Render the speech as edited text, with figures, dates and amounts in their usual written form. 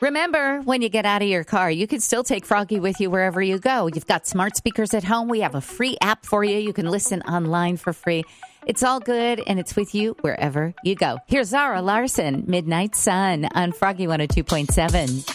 Remember, when you get out of your car, you can still take Froggy with you wherever you go. You've got smart speakers at home. We have a free app for you. You can listen online for free. It's all good, and it's with you wherever you go. Here's Zara Larson, Midnight Sun on Froggy 102.7.